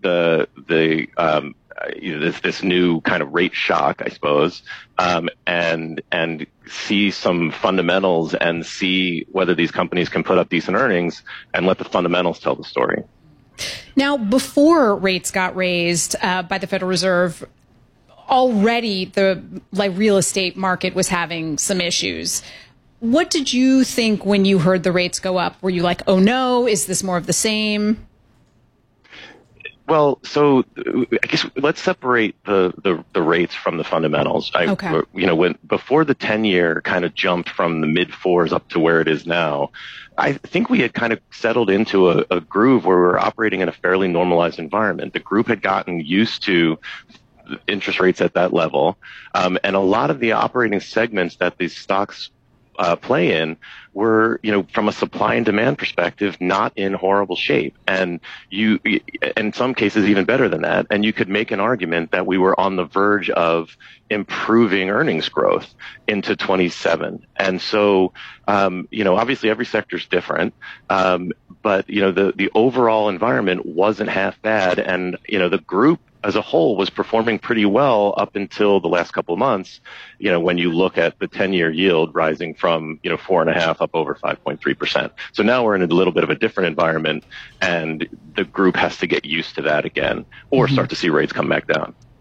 this new kind of rate shock, I suppose, and see some fundamentals and see whether these companies can put up decent earnings and let the fundamentals tell the story. Now, before rates got raised by the Federal Reserve, already the real estate market was having some issues. What did you think when you heard the rates go up? Were you like, oh no, is this more of the same? Well, so I guess let's separate the rates from the fundamentals. Okay. When before the 10-year kind of jumped from the mid fours up to where it is now, I think we had kind of settled into a groove where we were operating in a fairly normalized environment. The group had gotten used to interest rates at that level, and a lot of the operating segments that these stocks play in were, from a supply and demand perspective, not in horrible shape. And in some cases, even better than that. And you could make an argument that we were on the verge of improving earnings growth into 27. And so, obviously every sector is different. But, the overall environment wasn't half bad. And, the group as a whole was performing pretty well up until the last couple of months, when you look at the 10-year yield rising from, 4.5 up over 5.3%. So now we're in a little bit of a different environment, and the group has to get used to that again or start to see rates come back down.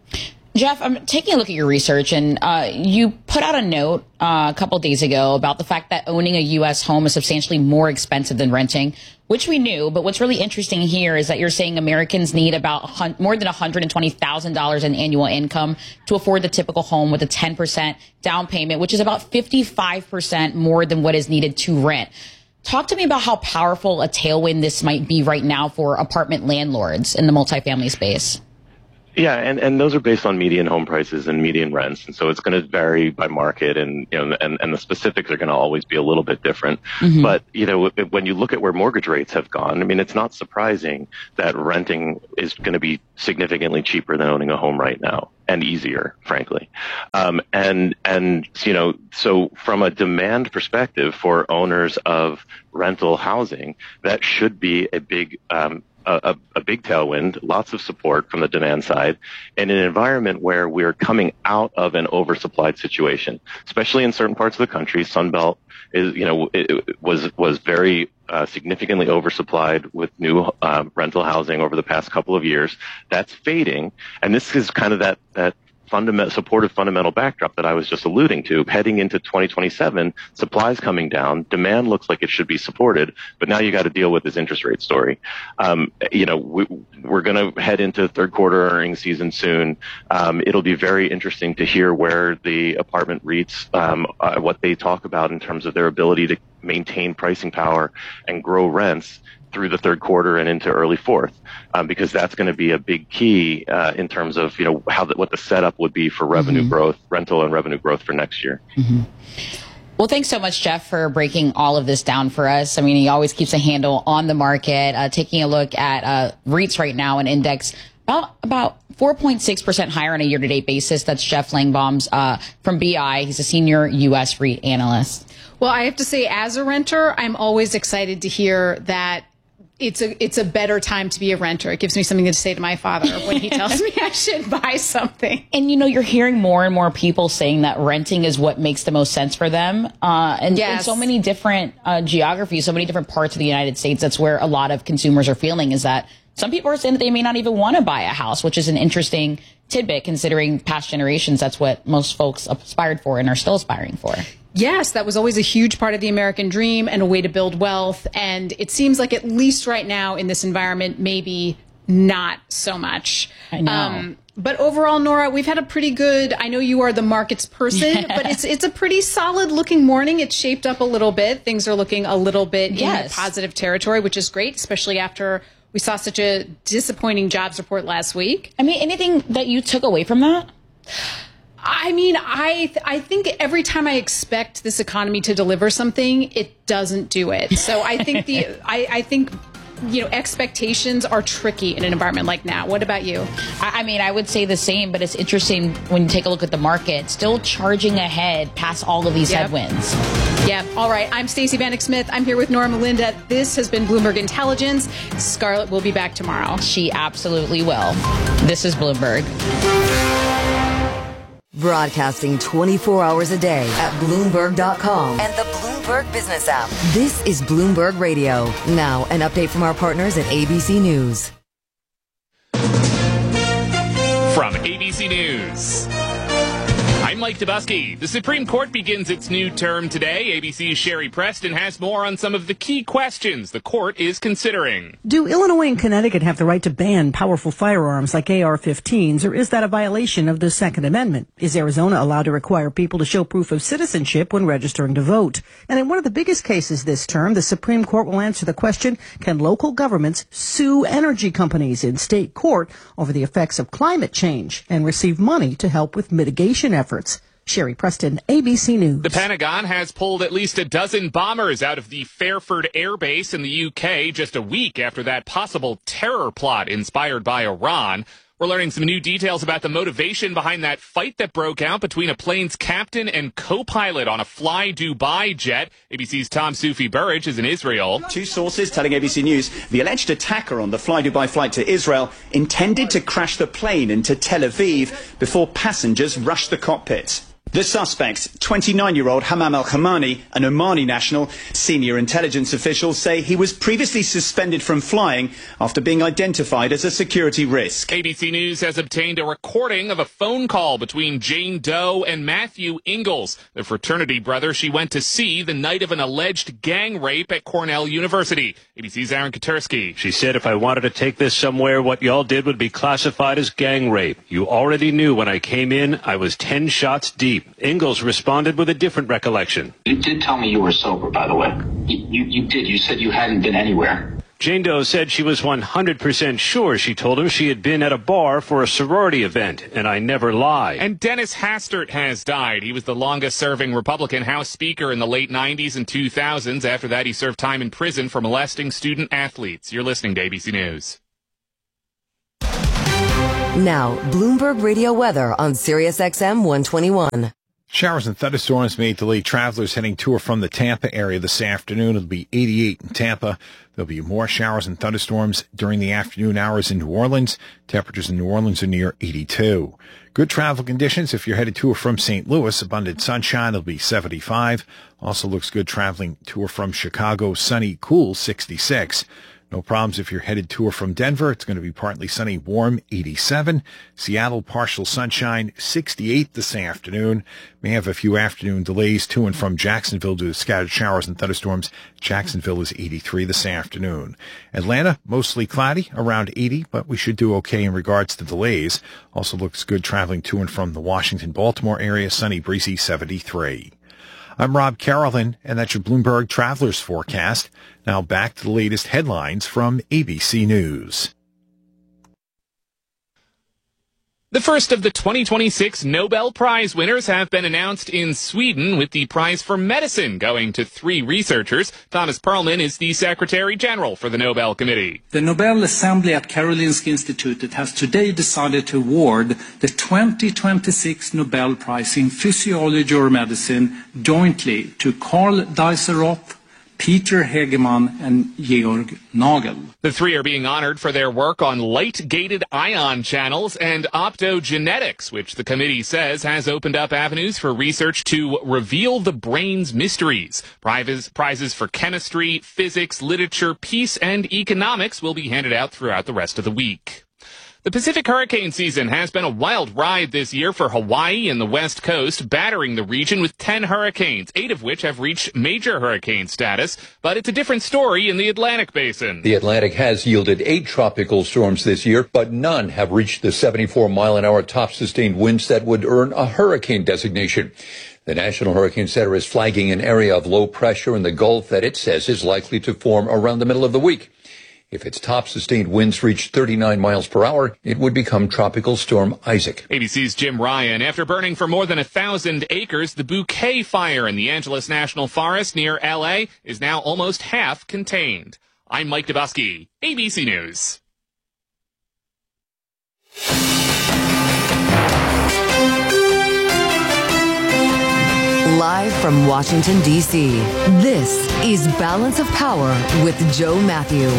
Jeff, I'm taking a look at your research, and you put out a note a couple of days ago about the fact that owning a U.S. home is substantially more expensive than renting, which we knew. But what's really interesting here is that you're saying Americans need about more than $120,000 in annual income to afford the typical home with a 10% down payment, which is about 55% more than what is needed to rent. Talk to me about how powerful a tailwind this might be right now for apartment landlords in the multifamily space. Yeah, and those are based on median home prices and median rents, and so it's going to vary by market, and and the specifics are going to always be a little bit different. Mm-hmm. But when you look at where mortgage rates have gone, I mean, it's not surprising that renting is going to be significantly cheaper than owning a home right now, and easier, frankly. So from a demand perspective for owners of rental housing, that should be a big a big tailwind, lots of support from the demand side, in an environment where we're coming out of an oversupplied situation, especially in certain parts of the country. Sunbelt is, it was very significantly oversupplied with new rental housing over the past couple of years. That's fading, and this is kind of that supportive fundamental backdrop that I was just alluding to. Heading into 2027, supply's coming down, demand looks like it should be supported, but now you got to deal with this interest rate story. We're going to head into third quarter earnings season soon. It'll be very interesting to hear where the apartment REITs, what they talk about in terms of their ability to maintain pricing power and grow rents through the third quarter and into early fourth, because that's going to be a big key in terms of what the setup would be for revenue growth, rental and revenue growth for next year. Mm-hmm. Well, thanks so much, Jeff, for breaking all of this down for us. I mean, he always keeps a handle on the market. Taking a look at REITs right now, an index about 4.6% higher on a year-to-date basis. That's Jeff Langbaum's from BI. He's a senior U.S. REIT analyst. Well, I have to say, as a renter, I'm always excited to hear that it's a better time to be a renter. It gives me something to say to my father when he tells me I should buy something. And you're hearing more and more people saying that renting is what makes the most sense for them. In so many different geographies, so many different parts of the United States, that's where a lot of consumers are feeling, is that some people are saying that they may not even want to buy a house, which is an interesting tidbit considering past generations. That's what most folks aspired for and are still aspiring for. Yes, that was always a huge part of the American dream and a way to build wealth. And it seems like, at least right now in this environment, maybe not so much. I know. But overall, Nora, we've had a pretty good, I know you are the markets person, but it's a pretty solid looking morning. It's shaped up a little bit. Things are looking a little bit in positive territory, which is great, especially after we saw such a disappointing jobs report last week. I mean, anything that you took away from that? I mean, I think every time I expect this economy to deliver something, it doesn't do it. So I think I think expectations are tricky in an environment like now. What about you? I mean, I would say the same, but it's interesting when you take a look at the market, still charging ahead past all of these headwinds. Yeah. All right. I'm Stacey Vanek Smith. I'm here with Nora Melinda. This has been Bloomberg Intelligence. Scarlett will be back tomorrow. She absolutely will. This is Bloomberg. Broadcasting 24 hours a day at Bloomberg.com and the Bloomberg Business app. This is Bloomberg Radio. Now, an update from our partners at ABC News. From ABC News, I'm Mike Dubusky. The Supreme Court begins its new term today. ABC's Sherry Preston has more on some of the key questions the court is considering. Do Illinois and Connecticut have the right to ban powerful firearms like AR-15s, or is that a violation of the Second Amendment? Is Arizona allowed to require people to show proof of citizenship when registering to vote? And in one of the biggest cases this term, the Supreme Court will answer the question, can local governments sue energy companies in state court over the effects of climate change and receive money to help with mitigation efforts? Sherry Preston, ABC News. The Pentagon has pulled at least a dozen bombers out of the Fairford Air Base in the UK just a week after that possible terror plot inspired by Iran. We're learning some new details about the motivation behind that fight that broke out between a plane's captain and co-pilot on a Fly Dubai jet. ABC's Tom Soufi Burridge is in Israel. Two sources telling ABC News the alleged attacker on the Fly Dubai flight to Israel intended to crash the plane into Tel Aviv before passengers rushed the cockpit. The suspect, 29-year-old Hamam al-Khamani, an Omani national, senior intelligence officials say he was previously suspended from flying after being identified as a security risk. ABC News has obtained a recording of a phone call between Jane Doe and Matthew Ingalls, the fraternity brother she went to see the night of an alleged gang rape at Cornell University. ABC's Aaron Katersky. She said, if I wanted to take this somewhere, what y'all did would be classified as gang rape. You already knew when I came in, I was 10 shots deep. Ingalls responded with a different recollection. You did tell me you were sober, by the way. You did. You said you hadn't been anywhere. Jane Doe said she was 100% sure. She told him she had been at a bar for a sorority event, and I never lie. And Dennis Hastert has died. He was the longest-serving Republican House Speaker in the late 90s and 2000s. After that, he served time in prison for molesting student athletes. You're listening to ABC News. Now, Bloomberg Radio weather on Sirius XM 121. Showers and thunderstorms may delay travelers heading to or from the Tampa area this afternoon. It'll be 88 in Tampa. There'll be more showers and thunderstorms during the afternoon hours in New Orleans. Temperatures in New Orleans are near 82. Good travel conditions if you're headed to or from St. Louis. Abundant sunshine. It'll be 75. Also looks good traveling to or from Chicago. Sunny, cool, 66. No problems if you're headed to or from Denver. It's going to be partly sunny, warm, 87. Seattle, partial sunshine, 68 this afternoon. May have a few afternoon delays to and from Jacksonville due to scattered showers and thunderstorms. Jacksonville is 83 this afternoon. Atlanta, mostly cloudy, around 80, but we should do okay in regards to delays. Also looks good traveling to and from the Washington-Baltimore area. Sunny, breezy, 73. I'm Rob Carolyn, and that's your Bloomberg Travelers Forecast. Now back to the latest headlines from ABC News. The first of the 2026 Nobel Prize winners have been announced in Sweden, with the prize for medicine going to 3 researchers. Thomas Perlman is the Secretary General for the Nobel Committee. The Nobel Assembly at Karolinska Institutet has today decided to award the 2026 Nobel Prize in Physiology or Medicine jointly to Karl Dijsselhoff, Peter Hegemann, and Georg Nagel. The 3 are being honored for their work on light-gated ion channels and optogenetics, which the committee says has opened up avenues for research to reveal the brain's mysteries. Prizes for chemistry, physics, literature, peace, and economics will be handed out throughout the rest of the week. The Pacific hurricane season has been a wild ride this year for Hawaii and the West Coast, battering the region with 10 hurricanes, 8 of which have reached major hurricane status. But it's a different story in the Atlantic basin. The Atlantic has yielded 8 tropical storms this year, but none have reached the 74-mile-an-hour top-sustained winds that would earn a hurricane designation. The National Hurricane Center is flagging an area of low pressure in the Gulf that it says is likely to form around the middle of the week. If its top-sustained winds reach 39 miles per hour, it would become Tropical Storm Isaac. ABC's Jim Ryan. After burning for more than 1,000 acres, the Bouquet Fire in the Angeles National Forest near L.A. is now almost half contained. I'm Mike Dubosky, ABC News. Live from Washington, D.C., this is Balance of Power with Joe Matthew.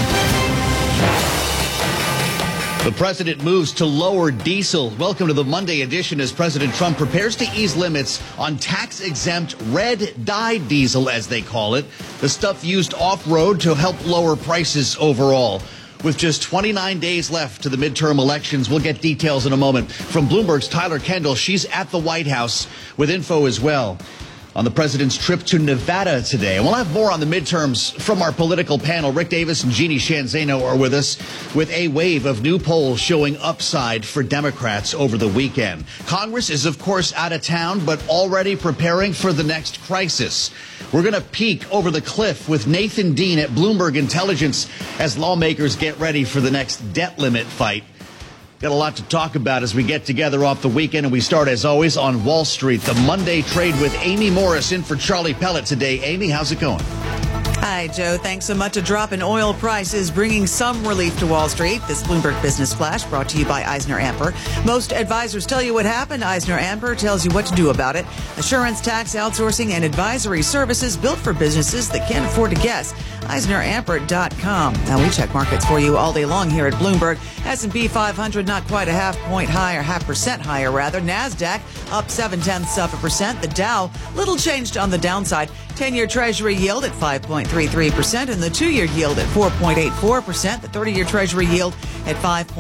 The president moves to lower diesel. Welcome to the Monday edition as President Trump prepares to ease limits on tax-exempt red-dyed diesel, as they call it, the stuff used off-road to help lower prices overall. With just 29 days left to the midterm elections, we'll get details in a moment. From Bloomberg's Tyler Kendall, she's at the White House with info as well on the president's trip to Nevada today. And we'll have more on the midterms from our political panel. Rick Davis and Jeannie Shanzano are with us with a wave of new polls showing upside for Democrats over the weekend. Congress is, of course, out of town, but already preparing for the next crisis. We're going to peek over the cliff with Nathan Dean at Bloomberg Intelligence as lawmakers get ready for the next debt limit fight. Got a lot to talk about as we get together off the weekend, and we start, as always, on Wall Street. The Monday trade with Amy Morris in for Charlie Pellet today. Amy, how's it going? Hi, Joe. Thanks so much. A drop in oil prices bringing some relief to Wall Street. This Bloomberg Business Flash brought to you by EisnerAmper. Most advisors tell you what happened. EisnerAmper tells you what to do about it. Assurance, tax, outsourcing, and advisory services built for businesses that can't afford to guess. EisnerAmpert.com. Now, we check markets for you all day long here at Bloomberg. S&P 500 not quite a half point higher, 0.5% higher rather. NASDAQ up 0.7%. The Dow, little changed on the downside. 10-year Treasury yield at 5.33% and the 2-year yield at 4.84%. The 30-year Treasury yield at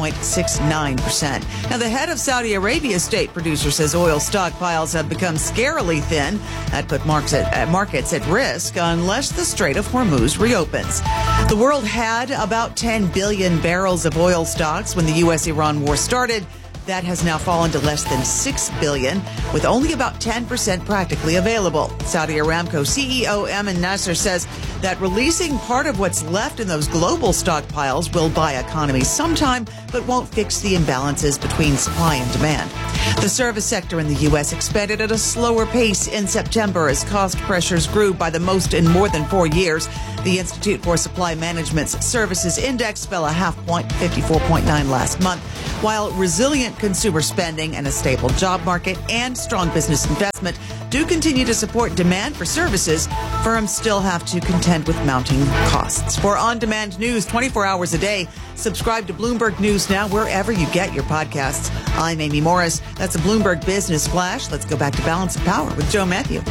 5.69%. Now, the head of Saudi Arabia's state producer says oil stockpiles have become scarily thin. That put markets at risk unless the Strait of Hormuz reopens. The world had about 10 billion barrels of oil stocks when the U.S.-Iran war started. That has now fallen to less than 6 billion, with only about 10% practically available. Saudi Aramco CEO Ayman Nasser says that releasing part of what's left in those global stockpiles will buy economies some time, but won't fix the imbalances between supply and demand. The service sector in the U.S. expanded at a slower pace in September as cost pressures grew by the most in more than 4 years. The Institute for Supply Management's Services Index fell a half point, 54.9 last month, while resilient consumer spending and a stable job market and strong business investment do continue to support demand for services. Firms still have to contend with mounting costs. For on-demand news 24 hours a day, subscribe to Bloomberg News Now wherever you get your podcasts. I'm Amy Morris. That's a Bloomberg Business Flash. Let's go back to Balance of Power with Joe Matthew.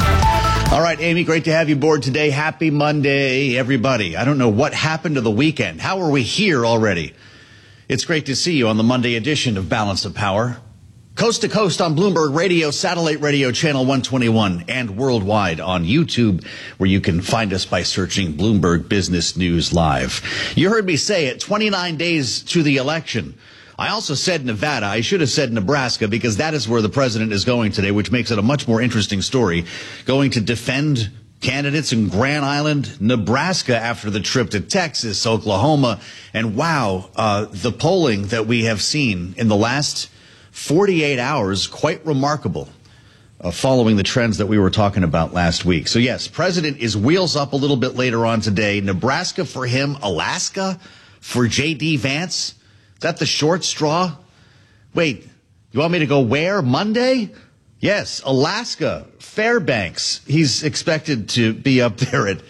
All right, Amy, great to have you aboard today. Happy Monday, everybody. I don't know what happened to the weekend. How are we here already? It's great to see you on the Monday edition of Balance of Power. Coast to coast on Bloomberg Radio, satellite radio channel 121, and worldwide on YouTube, where you can find us by searching Bloomberg Business News Live. You heard me say it, 29 days to the election. I also said Nevada. I should have said Nebraska, because that is where the president is going today, which makes it a much more interesting story. Going to defend candidates in Grand Island, Nebraska, after the trip to Texas, Oklahoma. And wow, the polling that we have seen in the last 48 hours, quite remarkable, following the trends that we were talking about last week. So yes, president is wheels up a little bit later on today. Nebraska for him, Alaska for J.D. Vance. Is that the short straw? Wait, you want me to go where? Monday? Yes, Alaska, Fairbanks. He's expected to be up there at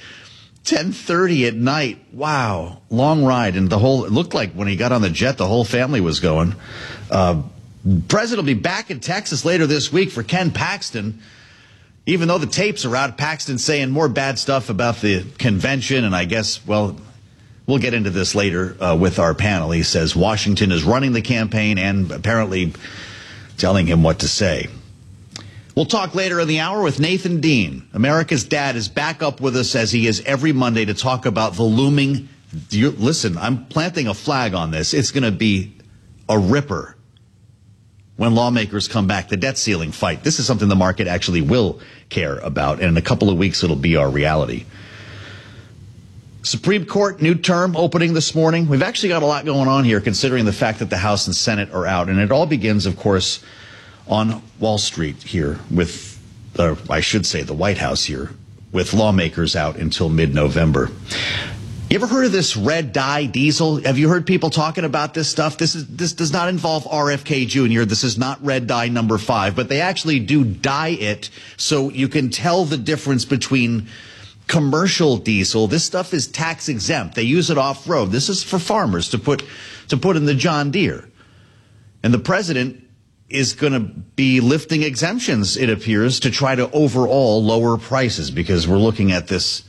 10:30 at night. Wow, long ride. And it looked like when he got on the jet, the whole family was going. President will be back in Texas later this week for Ken Paxton. Even though the tapes are out, Paxton's saying more bad stuff about the convention. And I guess, well, we'll get into this later with our panel. He says Washington is running the campaign and apparently telling him what to say. We'll talk later in the hour with Nathan Dean. America's dad is back up with us as he is every Monday to talk about the looming. Listen, I'm planting a flag on this. It's going to be a ripper when lawmakers come back. The debt ceiling fight. This is something the market actually will care about. And in a couple of weeks, it'll be our reality. Supreme Court, new term opening this morning. We've actually got a lot going on here, considering the fact that the House and Senate are out. And it all begins, of course, on Wall Street here with, I should say, the White House here, with lawmakers out until mid-November. You ever heard of this red dye diesel? Have you heard people talking about this stuff? This does not involve RFK Jr. This is not red dye number 5, but they actually do dye it so you can tell the difference between commercial diesel. This stuff is tax exempt. They use it off-road. This is for farmers to put in the John Deere. And the president is going to be lifting exemptions, it appears, to try to overall lower prices, because we're looking at this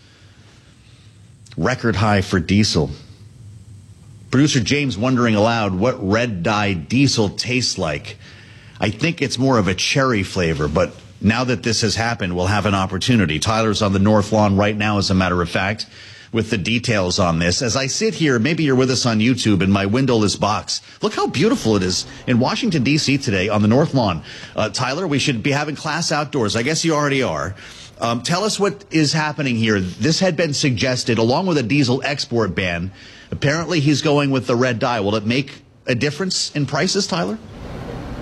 record high for diesel. Producer James wondering aloud what red dye diesel tastes like. I think it's more of a cherry flavor, but now that this has happened, we'll have an opportunity. Tyler's on the North Lawn right now, as a matter of fact, with the details on this. As I sit here, maybe you're with us on YouTube in my windowless box. Look how beautiful it is in Washington, D.C. today on the North Lawn. Tyler, we should be having class outdoors. I guess you already are. Tell us what is happening here. This had been suggested along with a diesel export ban. Apparently he's going with the red dye. Will it make a difference in prices, Tyler?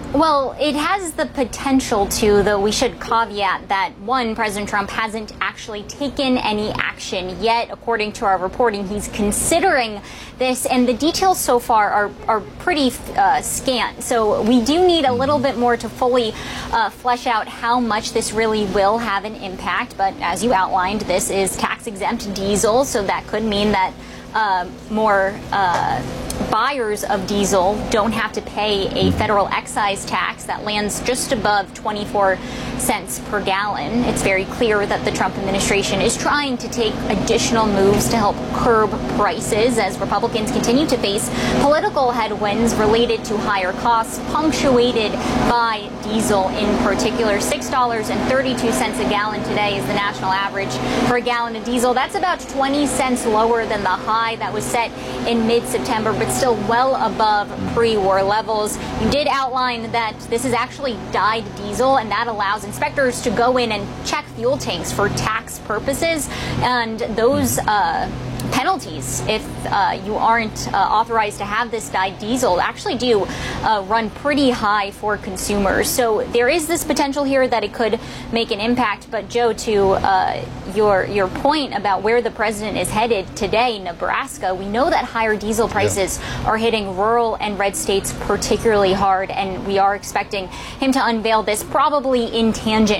Well, it has the potential to, though we should caveat that, one, President Trump hasn't actually taken any action yet. According to our reporting, he's considering this, and the details so far are pretty scant. So we do need a little bit more to fully flesh out how much this really will have an impact. But as you outlined, this is tax-exempt diesel, so that could mean that more buyers of diesel don't have to pay a federal excise tax that lands just above 24 cents per gallon. It's very clear that the Trump administration is trying to take additional moves to help curb prices as Republicans continue to face political headwinds related to higher costs, punctuated by diesel in particular. $6.32 a gallon today is the national average for a gallon of diesel. That's about 20 cents lower than the high that was set in mid-September, but still well above pre-war levels. You did outline that this is actually dyed diesel, and that allows inspectors to go in and check fuel tanks for tax purposes, and those penalties, if you aren't authorized to have this dyed diesel, actually do run pretty high for consumers. So there is this potential here that it could make an impact. But Joe, to your point about where the president is headed today, Nebraska, we know that higher diesel prices are hitting rural and red states particularly hard, and we are expecting him to unveil this probably in tangent